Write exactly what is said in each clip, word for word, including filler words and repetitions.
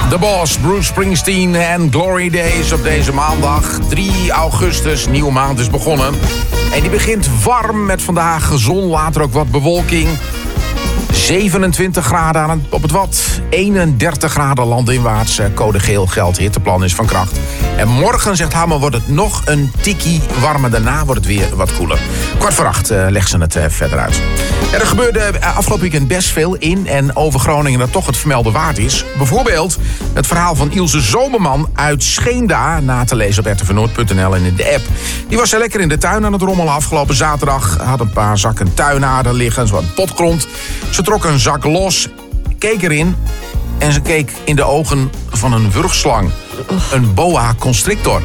The Boss, Bruce Springsteen en Glory Days op deze maandag. drie augustus, nieuwe maand is begonnen. En die begint warm met vandaag zon, later ook wat bewolking. zevenentwintig graden aan het, op het Wad. eenendertig graden landinwaarts. Code geel geldt, hitteplan is van kracht. En morgen, zegt Hamer, wordt het nog een tikkie warmer. Daarna wordt het weer wat koeler. Kwart voor acht uh, legt ze het uh, verder uit. Er gebeurde uh, afgelopen weekend best veel in en over Groningen dat toch het vermelden waard is. Bijvoorbeeld het verhaal van Ilse Zomerman uit Scheenda, na te lezen op r t v noord punt n l en in de app. Die was er lekker in de tuin aan het rommelen afgelopen zaterdag. Had een paar zakken tuinaarden liggen, zo'n potgrond. Ze trok een zak los, keek erin en ze keek in de ogen van een wurgslang. Een boa constrictor.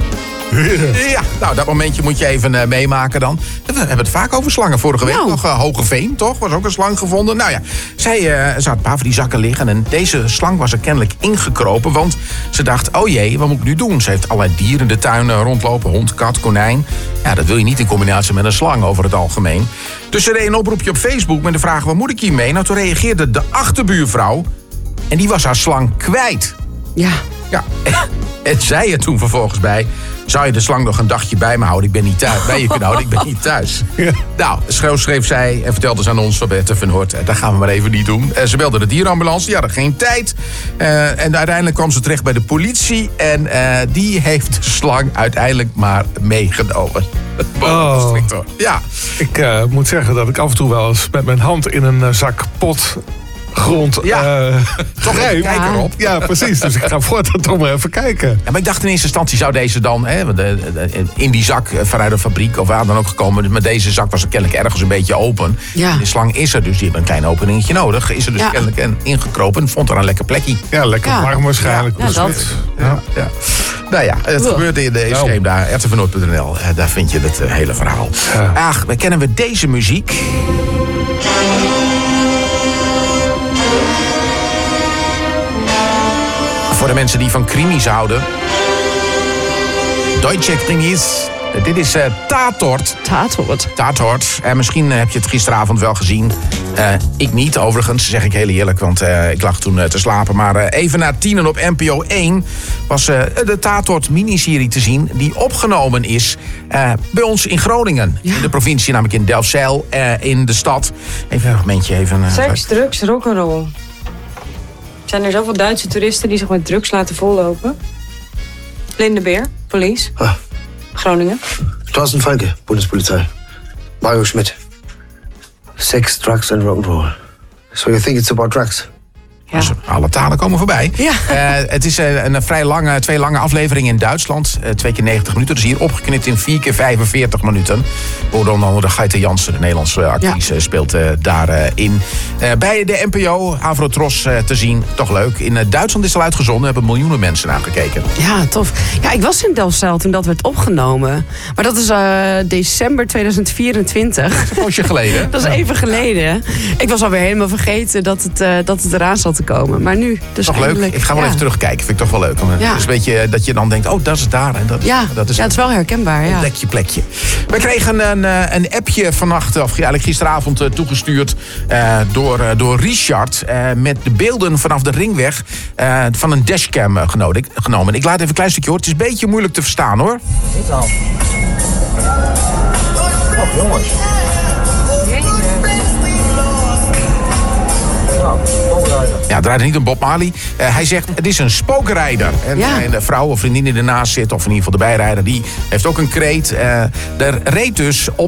Ja, nou, dat momentje moet je even uh, meemaken dan. We hebben het vaak over slangen. Vorige week nou. nog uh, Hogeveen, toch? Was ook een slang gevonden. Nou ja, zij uh, ze had een paar van die zakken liggen. En deze slang was er kennelijk ingekropen. Want ze dacht, oh jee, wat moet ik nu doen? Ze heeft allerlei dieren in de tuin uh, rondlopen. Hond, kat, konijn. Ja, dat wil je niet in combinatie met een slang over het algemeen. Dus ze deed een oproepje op Facebook met de vraag, wat moet ik hiermee? Nou, toen reageerde de achterbuurvrouw. En die was haar slang kwijt. Ja. Ja, en zei er toen vervolgens bij, zou je de slang nog een dagje bij me houden? Ik ben niet thuis. Bij je kunnen houden, ik ben niet thuis. Ja. Nou, schreeuw schreef zij en vertelde ze aan ons van Bert van Hoort. Dat gaan we maar even niet doen. Ze belde de dierenambulance, die hadden geen tijd. Uh, en uiteindelijk kwam ze terecht bij de politie. En uh, die heeft de slang uiteindelijk maar meegenomen. Oh. Ja. Ik uh, moet zeggen dat ik af en toe wel eens met mijn hand in een uh, zak pot grond ja, uh, toch even kijken erop. Ja, precies. Dus ik ga voortaan toch maar even kijken. Ja, maar ik dacht in eerste instantie zou deze dan hè, de, de, in die zak vanuit de fabriek of waar dan ook gekomen. Maar deze zak was er kennelijk ergens een beetje open. Ja. De slang is er, dus die heeft een klein openingetje nodig. Is er dus ja. kennelijk en ingekropen en vond er een lekker plekje. Ja, lekker ja. warm waarschijnlijk. Ja, ja, dat. Ja, ja. Nou ja, het oh. gebeurde in de stream daar, r t v noord punt n l. Daar vind je het uh, hele verhaal. Ja. Ach, kennen we deze muziek? Voor de mensen die van krimis houden. Deutsche Krimis. Dit is uh, Tatort. Tatort. Tatort. En uh, misschien uh, heb je het gisteravond wel gezien. Uh, ik niet, overigens, zeg ik heel eerlijk, want uh, ik lag toen uh, te slapen. Maar uh, even na tienen op N P O één was uh, de Tatort miniserie te zien die opgenomen is uh, bij ons in Groningen. Ja. In de provincie, namelijk in Delfzijl, uh, in de stad. Even een momentje. Even, uh, Seks, drugs, rock'n'roll. Zijn er zoveel Duitse toeristen die zich met drugs laten vollopen? Linde Beer, police. Ah. Groningen. Thorsten Falke, Bundespolizei. Mario Schmidt. Sex, drugs and rock'n'roll. So you think it's about drugs? Ja. Dus alle talen komen voorbij. Ja. Uh, het is uh, een vrij lange, twee lange afleveringen in Duitsland. Uh, twee keer negentig minuten. Dus hier opgeknipt in vier keer vijfenveertig minuten. Onder andere Gaite Jansen, de Nederlandse actrice, ja. speelt uh, daarin. Uh, uh, bij de N P O, Avrotros uh, te zien. Toch leuk. In uh, Duitsland is het al uitgezonden. Er hebben miljoenen mensen naar gekeken. Ja, tof. Ja, ik was in Delfzijl toen dat werd opgenomen. Maar dat is uh, december tweeduizend vierentwintig. Dat is een poosje geleden. Dat is even geleden. Ik was alweer helemaal vergeten dat het, uh, dat het eraan zat te komen. Maar nu, dus toch leuk. Ik ga wel ja. even terugkijken. Vind ik toch wel leuk. Ja. Dus een beetje dat je dan denkt, oh, dat is daar. En dat is, ja. dat is, ja, het is wel herkenbaar. Ja. Plekje, plekje. We kregen een, een appje vannacht, of eigenlijk gisteravond uh, toegestuurd uh, door, uh, door Richard. Uh, met de beelden vanaf de ringweg uh, van een dashcam uh, genomen. Ik laat even een klein stukje horen. Het is een beetje moeilijk te verstaan, hoor. Niet dan. Oh, jongens. Ja, het draaide niet om Bob Marley. Uh, hij zegt, het is een spookrijder. En, ja. en de vrouw of vriendin die ernaast zit, of in ieder geval de bijrijder, die heeft ook een kreet. Uh, er reed dus op